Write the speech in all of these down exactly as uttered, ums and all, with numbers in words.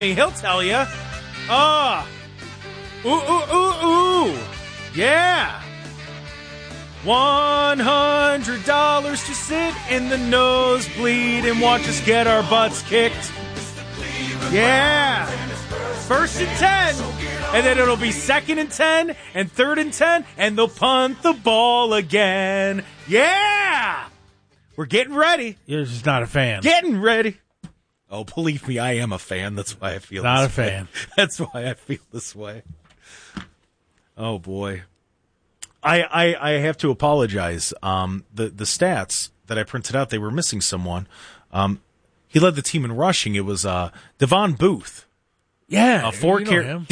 He'll tell you. Ah. Ooh, ooh, ooh, ooh. Yeah. one hundred dollars to sit in the nosebleed and watch us get our butts kicked. Yeah. First and ten. And then it'll be second and ten and third and ten, and they'll punt the ball again. Yeah. We're getting ready. You're just not a fan. Getting ready. Oh, believe me, I am a fan. That's why I feel Not this a fan. way. That's why I feel this way. Oh, boy. I I, I have to apologize. Um, the, the stats that I printed out, they were missing someone. Um, he led the team in rushing. It was uh, Devon Booth. Yeah. Uh, four, you know car- him.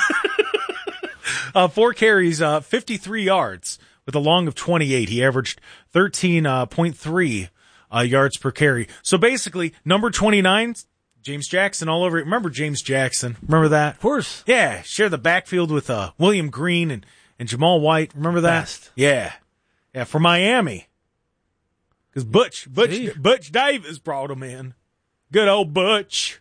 uh, four carries, uh, fifty-three yards with a long of twenty-eight. He averaged thirteen point three Uh, yards per carry. So basically, number twenty-nine, James Jackson all over it. Remember James Jackson? Remember that? Of course. Yeah, share the backfield with uh, William Green and, and Jamal White. Remember that? Best. Yeah. Yeah, for Miami. Because Butch, Butch, See? Butch Davis brought him in. Good old Butch.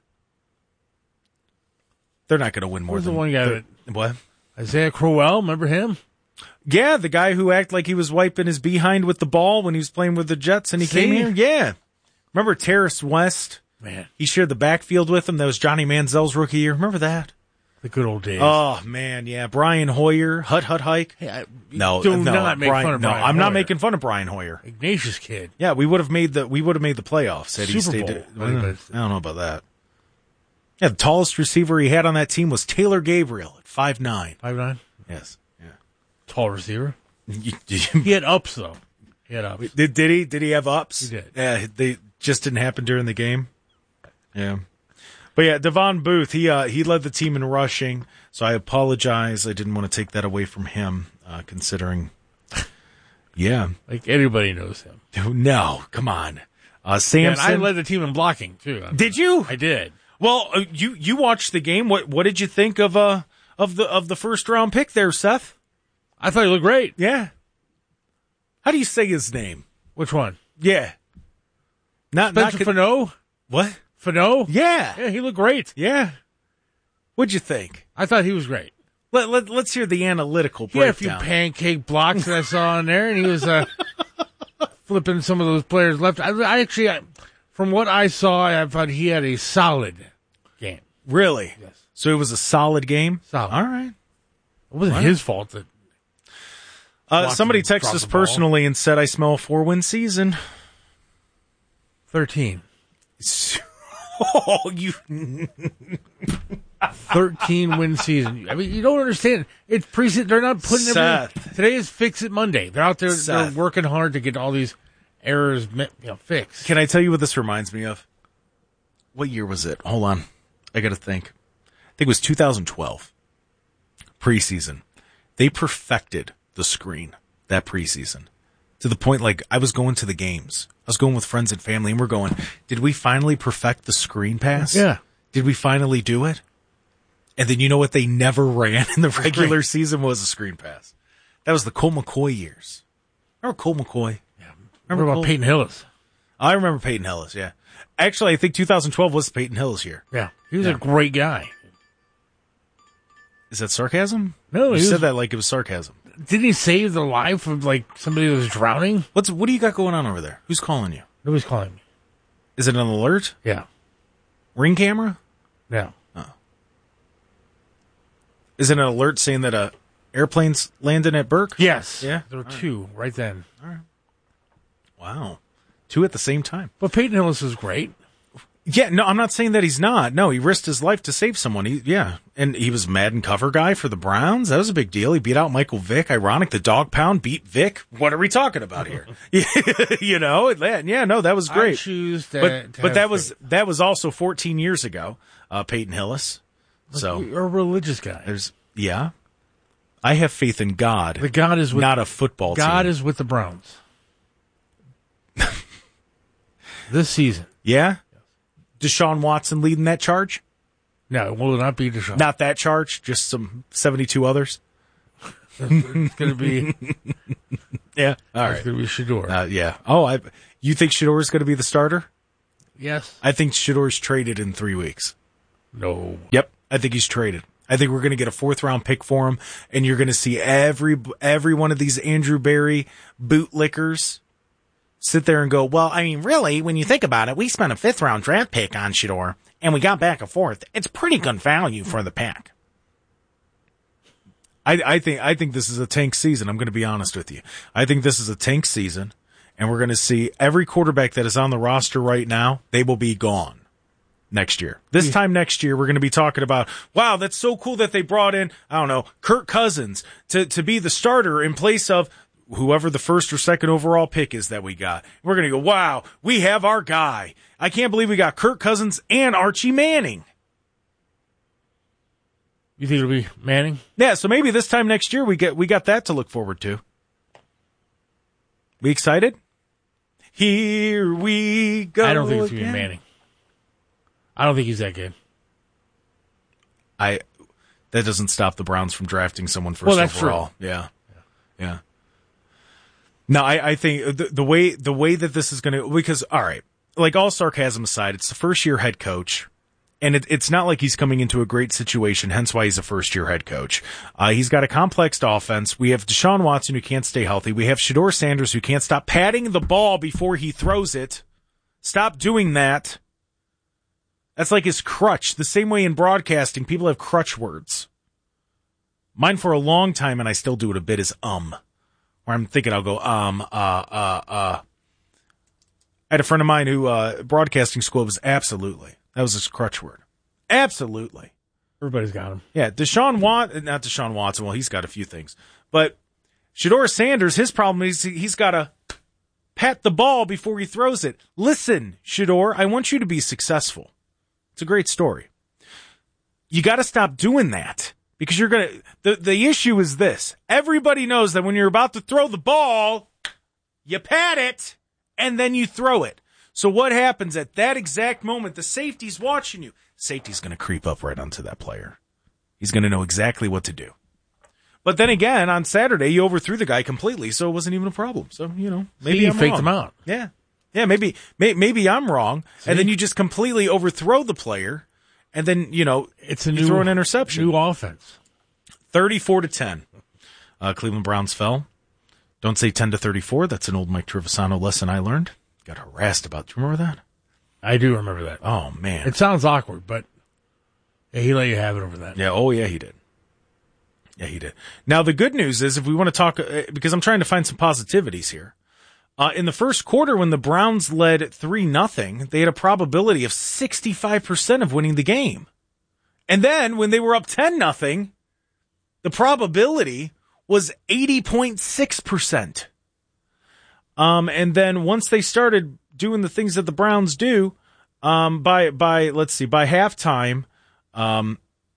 They're not going to win more Who's the than one guy the- What? Isaiah Crowell, remember him? Yeah, the guy who acted like he was wiping his behind with the ball when he was playing with the Jets and he See? came here. Yeah. Remember Terrace West? Man, He shared the backfield with him. That was Johnny Manziel's rookie year. Remember that? the good old days. Oh, man, yeah. Brian Hoyer, Hut Hut Hike. Hey, I, No, do no, not make Brian, fun of no, Brian I'm not Hoyer. making fun of Brian Hoyer. Ignatius kid. Yeah, we would have made the we would have made the playoffs had he Super stayed. Bowl. I don't, I don't know about that. Yeah, the tallest receiver he had on that team was Taylor Gabriel at five nine. Five nine. Yes. Yeah. Tall receiver. You- He had ups though. He had ups. Did, did he? Did he have ups? He did. Yeah, they just didn't happen during the game. Yeah, but yeah, Devon Booth. He uh, he led the team in rushing. So I apologize. I didn't want to take that away from him, uh, considering. Yeah. Like anybody knows him. No, come on, uh, And Samson. I led the team in blocking too. Did you? I did. Well, uh, you you watched the game. What what did you think of uh of the of the first round pick there, Seth? I thought he looked great. Yeah. How do you say his name? Which one? Yeah. Not not Spencer con- Fano? What? Fano? Yeah. Yeah, he looked great. Yeah. What'd you think? I thought he was great. Let, let, let's hear the analytical He had a few breakdown. pancake blocks that I saw in there, and he was uh, flipping some of those players left. I, I actually, I, from what I saw, I thought he had a solid game. Really? Yes. So it was a solid game? Solid. All right. It wasn't his fault that Uh, Blocked somebody and texted dropped us the ball. personally and said, I smell a four-win season. thirteen. Oh, you... thirteen win season. I mean, you don't understand. It's preseason. They're not putting Seth. everything. Today is Fix It Monday. They're out there. Seth. They're working hard to get all these errors you know, fixed. Can I tell you what this reminds me of? What year was it? Hold on. I got to think. I think it was two thousand twelve. Preseason. They perfected the screen that preseason to the point like I was going to the games. I was going with friends and family and we're going, did we finally perfect the screen pass? Yeah. Did we finally do it? And then you know what they never ran in the regular season was a screen pass. That was the Colt McCoy years. Remember Colt McCoy? Yeah. Remember Remember about Cole- Peyton Hillis? I remember Peyton Hillis, yeah. Actually, I think two thousand twelve was Peyton Hillis year. Yeah. He was Yeah. a great guy. Is that sarcasm? No, you he said was- that like it was sarcasm. Didn't he save the life of like somebody that was drowning? What's what do you got going on over there? Who's calling you? Nobody's calling me. Is it an alert? Yeah. Ring camera? Yeah. Is it an alert saying that a airplane's landing at Burke? Yes. Yeah? There were two right then. Wow. Two at the same time. But Peyton Hillis was great. Yeah, no, I'm not saying that he's not. No, he risked his life to save someone. He, yeah. And he was Madden cover guy for the Browns. That was a big deal. He beat out Michael Vick. Ironic, the dog pound beat Vick. What are we talking about here? You know, yeah, no, that was I great. choose to, But, to but have that was, faith. that was also fourteen years ago, uh, Peyton Hillis. So You're a religious guy. there's, yeah. I have faith in God. The God is with not a football God team. is with the Browns. This season. Yeah? Deshaun Watson leading that charge? No, it will not be Deshaun. Not that charge, just some seventy-two others? It's going to be Yeah. All it's right. going to be Shador. Uh, yeah. Oh, I. You think Shador's going to be the starter? yes. I think Shador's traded in three weeks. No. Yep, I think he's traded. I think we're going to get a fourth round pick for him, and you're going to see every every one of these Andrew Berry bootlickers sit there and go, well, I mean, really, when you think about it, we spent a fifth round draft pick on Shedeur, and we got back a fourth. It's pretty good value for the pack. I, I think I think this is a tank season. I'm going to be honest with you. I think this is a tank season, and we're going to see every quarterback that is on the roster right now, they will be gone next year. This Yeah. time next year, we're going to be talking about, wow, that's so cool that they brought in, I don't know, Kirk Cousins to, to be the starter in place of whoever the first or second overall pick is that we got. We're going to go, wow, we have our guy. I can't believe we got Kirk Cousins and Archie Manning. You think it'll be Manning? Yeah, so maybe this time next year we get we got that to look forward to. We excited? Here we go. I don't think it's going to again. be Manning. I don't think he's that good. I that doesn't stop the Browns from drafting someone first Well, that's overall. True. Yeah. Yeah. No, I, I think the, the way the way that this is going to, because, all right, like all sarcasm aside, it's the first year head coach. And it, it's not like he's coming into a great situation, hence why he's a first-year head coach. Uh, he's got a complex offense. We have Deshaun Watson who can't stay healthy. We have Shedeur Sanders who can't stop patting the ball before he throws it. Stop doing that. That's like his crutch. The same way in broadcasting, people have crutch words. Mine for a long time, and I still do it a bit, is um. Where I'm thinking I'll go, um, uh, uh, uh. I had a friend of mine who, uh, broadcasting school was absolutely. That was his crutch word. Absolutely. Everybody's got him. Yeah, Deshaun Watson, not Deshaun Watson, well, he's got a few things. But Shedeur Sanders, his problem is he's got to pat the ball before he throws it. Listen, Shedeur, I want you to be successful. It's a great story. You got to stop doing that because you're going to, the, the issue is this. Everybody knows that when you're about to throw the ball, you pat it and then you throw it. So what happens at that exact moment? The safety's watching you. Safety's going to creep up right onto that player. He's going to know exactly what to do. But then again, on Saturday, you overthrew the guy completely, so it wasn't even a problem. So, you know, maybe See, you I'm faked wrong. him out. Yeah. Yeah, maybe may, maybe I'm wrong. See? And then you just completely overthrow the player, and then, you know, It's a you new throw an interception. new offense. thirty-four to ten. Uh, Cleveland Browns fell. Don't say ten to thirty-four. That's an old Mike Trevisano lesson I learned. Got harassed about. Do you remember that? I do remember that. Oh, man. It sounds awkward, but yeah, he let you have it over that. Yeah, oh yeah, he did. Yeah, he did. Now, the good news is if we want to talk, uh, because I'm trying to find some positivities here. Uh, in the first quarter, when the Browns led three nothing, they had a probability of sixty-five percent of winning the game. And then when they were up ten nothing, the probability was eighty point six percent. Um, and then once they started doing the things that the Browns do, um, by, by, let's see, by halftime, um,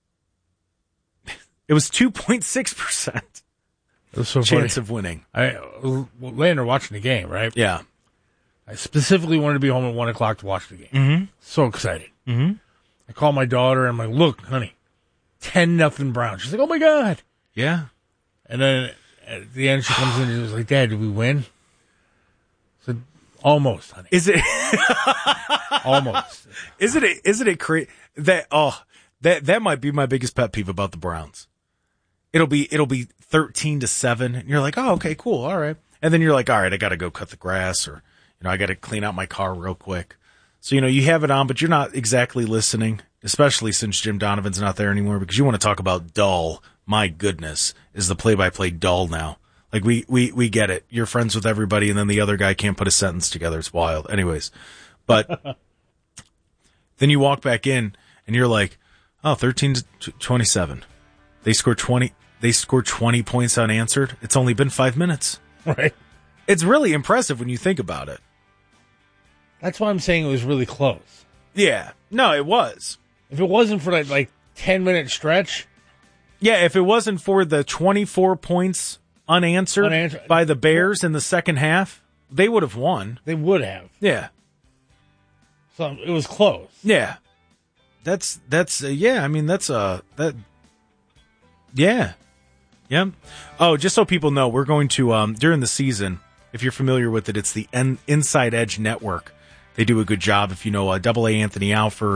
it was two point six percent It was so chance funny. of winning. I well, laying there watching the game, right? Yeah. I specifically wanted to be home at one o'clock to watch the game. Mm-hmm. So excited. Mm-hmm. I call my daughter and I'm like, "Look, honey, ten nothing Browns." She's like, "Oh my god!" Yeah. And then at the end, she comes in and she was like, "Dad, did we win?" I said, "Almost, honey. Is it, Almost." isn't it, isn't it crazy that, oh, that, that might be my biggest pet peeve about the Browns. It'll be, it'll be thirteen to seven and you're like, oh, okay, cool. All right. And then you're like, all right, I got to go cut the grass or, you know, I got to clean out my car real quick. So, you know, you have it on, but you're not exactly listening, especially since Jim Donovan's not there anymore because you want to talk about dull. My goodness, is the play-by-play dull now. Like, we, we, we get it. You're friends with everybody, and then the other guy can't put a sentence together. It's wild. Anyways, but then you walk back in, and you're like, oh, thirteen to twenty-seven. They scored twenty. They scored twenty points unanswered. It's only been five minutes. Right. It's really impressive when you think about it. That's why I'm saying it was really close. Yeah. No, it was. If it wasn't for that like ten minute stretch, Yeah, if it wasn't for the twenty-four points unanswered, Unanswered. by the Bears in the second half, they would have won. they would have. Yeah. So it was close. Yeah. That's, that's, uh, yeah, I mean, that's, uh, that, yeah. Yeah. Oh, just so people know, we're going to, um, during the season, if you're familiar with it, it's the N- Inside Edge Network. They do a good job. If you know, uh, Double A Anthony Alford,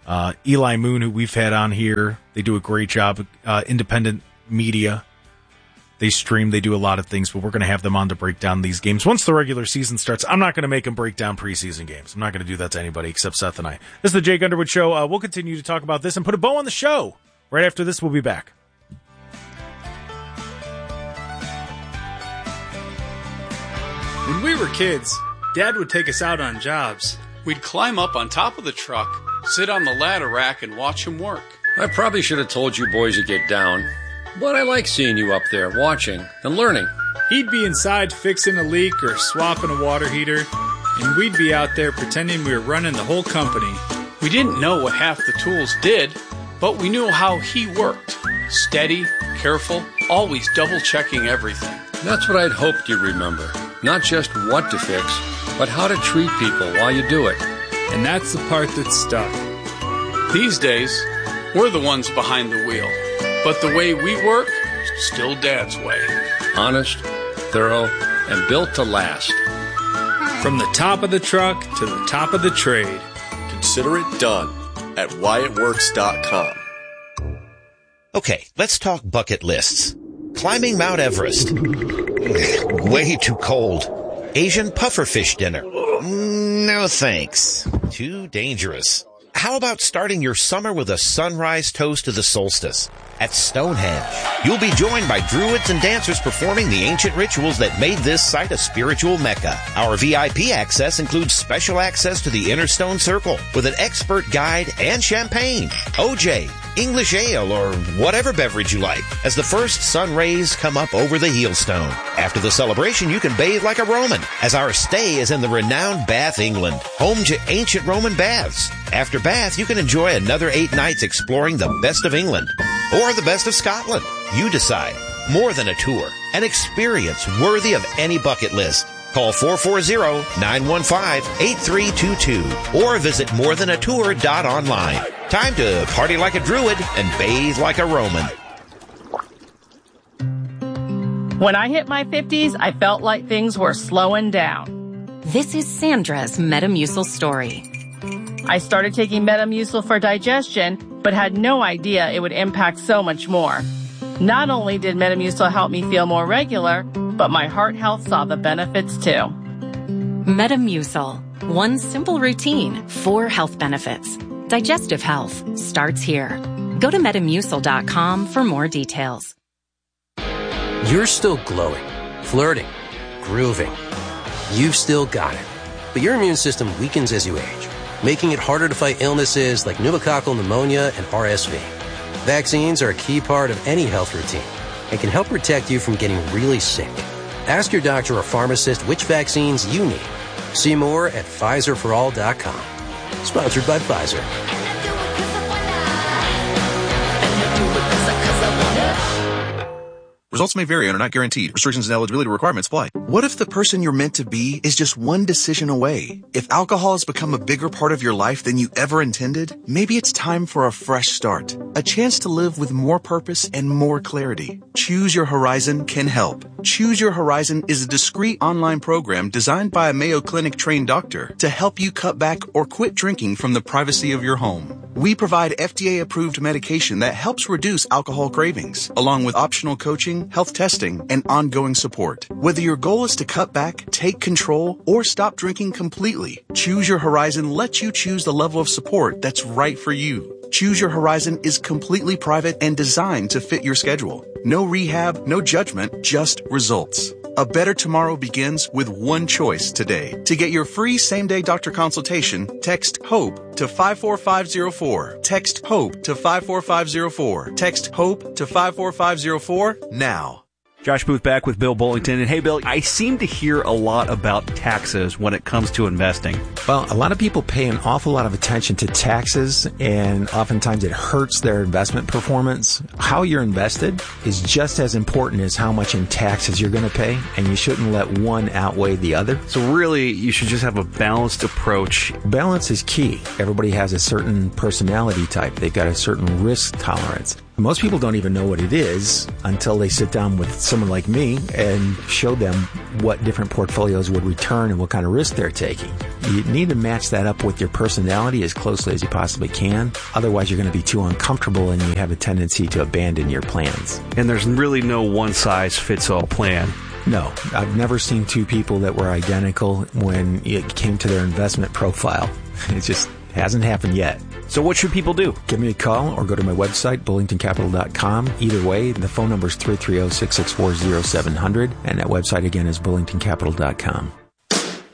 Uh, Eli Moon, who we've had on here, they do a great job. Uh, independent media. They stream, they do a lot of things, but we're going to have them on to break down these games. Once the regular season starts, I'm not going to make them break down preseason games. I'm not going to do that to anybody except Seth and I. This is the Jake Underwood Show. Uh, we'll continue to talk about this and put a bow on the show. Right after this, we'll be back. When we were kids, Dad would take us out on jobs. We'd climb up on top of the truck, sit on the ladder rack, and watch him work. I probably should have told you boys to get down. But I like seeing you up there, watching and learning. He'd be inside fixing a leak or swapping a water heater, and we'd be out there pretending we were running the whole company. We didn't know what half the tools did, but we knew how he worked. Steady, careful, always double-checking everything. That's what I'd hoped you'd remember. Not just what to fix, but how to treat people while you do it. And that's the part that stuck. These days, we're the ones behind the wheel. But the way we work, still Dad's way. Honest, thorough, and built to last. From the top of the truck to the top of the trade. Consider it done at Wyatt Works dot com. Okay, let's talk bucket lists. Climbing Mount Everest. Way too cold. Asian pufferfish dinner. No thanks. Too dangerous. How about starting your summer with a sunrise toast to the solstice? At Stonehenge, you'll be joined by druids and dancers performing the ancient rituals that made this site a spiritual mecca. Our V I P access includes special access to the Inner Stone Circle with an expert guide and champagne, O J, English ale, or whatever beverage you like, as the first sun rays come up over the Heelstone. After the celebration, you can bathe like a Roman, as our stay is in the renowned Bath, England, home to ancient Roman baths. After Bath, you can enjoy another eight nights exploring the best of England, or the best of Scotland. You decide. More than a tour, an experience worthy of any bucket list. Call four four zero, nine one five, eight three two two or visit more than a tour dot online. Time to party like a druid and bathe like a Roman. When I hit my fifties, I felt like things were slowing down. This is Sandra's Metamucil story. I started taking Metamucil for digestion, but had no idea it would impact so much more. Not only did Metamucil help me feel more regular, but my heart health saw the benefits too. Metamucil. One simple routine, four health benefits. Digestive health starts here. Go to Metamucil dot com for more details. You're still glowing, flirting, grooving. You've still got it. But your immune system weakens as you age, making it harder to fight illnesses like pneumococcal pneumonia and R S V. Vaccines are a key part of any health routine and can help protect you from getting really sick. Ask your doctor or pharmacist which vaccines you need. See more at Pfizer for all dot com. Sponsored by Pfizer. Results may vary and are not guaranteed. Restrictions and eligibility requirements apply. What if the person you're meant to be is just one decision away? If alcohol has become a bigger part of your life than you ever intended, maybe it's time for a fresh start. A chance to live with more purpose and more clarity. Choose Your Horizon can help. Choose Your Horizon is a discreet online program designed by a Mayo Clinic trained doctor to help you cut back or quit drinking from the privacy of your home. We provide F D A-approved medication that helps reduce alcohol cravings, along with optional coaching, health testing, and ongoing support. Whether your goal is to cut back, take control, or stop drinking completely, Choose Your Horizon lets you choose the level of support that's right for you. Choose Your Horizon is completely private and designed to fit your schedule. No rehab, no judgment, just results. A better tomorrow begins with one choice today. To get your free same-day doctor consultation, text HOPE to five four five zero four. Text HOPE to five four five zero four. Text HOPE to five four five zero four now. Josh Booth back with Bill Bullington. And hey, Bill, I seem to hear a lot about taxes when it comes to investing. Well, a lot of people pay an awful lot of attention to taxes, and oftentimes it hurts their investment performance. How you're invested is just as important as how much in taxes you're going to pay, and you shouldn't let one outweigh the other. So really, you should just have a balanced approach. Balance is key. Everybody has a certain personality type. They've got a certain risk tolerance. Most people don't even know what it is until they sit down with someone like me and show them what different portfolios would return and what kind of risk they're taking. You need to match that up with your personality as closely as you possibly can. Otherwise, you're going to be too uncomfortable and you have a tendency to abandon your plans. And there's really no one-size-fits-all plan. No, I've never seen two people that were identical when it came to their investment profile. It just hasn't happened yet. So what should people do? Give me a call or go to my website, bullington capital dot com. Either way, the phone number is three three zero, six six four, zero seven zero zero, and that website again is bullington capital dot com.